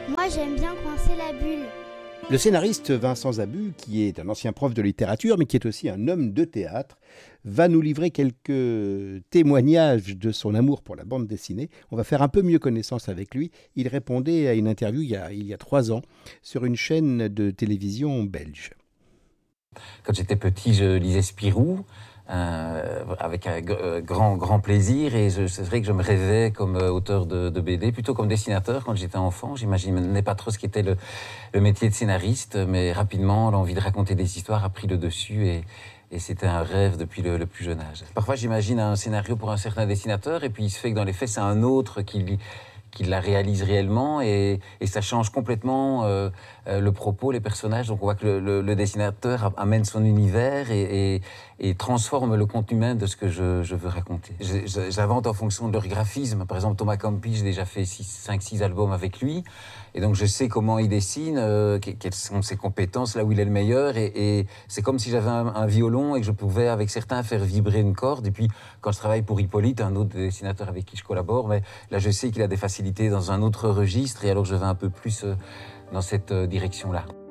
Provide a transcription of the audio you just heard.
Moi, j'aime bien coincer la bulle. Le scénariste Vincent Zabu, qui est un ancien prof de littérature, mais qui est aussi un homme de théâtre, va nous livrer quelques témoignages de son amour pour la bande dessinée. On va faire un peu mieux connaissance avec lui. Il répondait à une interview il y a 3 ans sur une chaîne de télévision belge. Quand j'étais petit, je lisais Spirou avec un grand plaisir, et c'est vrai que je me rêvais comme auteur de BD, plutôt comme dessinateur quand j'étais enfant. J'imaginais pas trop ce qu'était le métier de scénariste, mais rapidement l'envie de raconter des histoires a pris le dessus, et c'était un rêve depuis le plus jeune âge. Parfois j'imagine un scénario pour un certain dessinateur, et puis il se fait que dans les faits c'est un autre qui la réalise réellement, et ça change complètement le propos, les personnages. Donc on voit que le dessinateur amène son univers et transforme le contenu même de ce que je veux raconter. J'invente en fonction de leur graphisme. Par exemple, Thomas Campi, j'ai déjà fait 5-6 albums avec lui, et donc je sais comment il dessine, quelles sont ses compétences, là où il est le meilleur, et c'est comme si j'avais un violon et que je pouvais avec certains faire vibrer une corde. Et puis quand je travaille pour Hippolyte, un autre dessinateur avec qui je collabore, mais là je sais qu'il a des facilités dans un autre registre, et alors je vais un peu plus dans cette direction-là.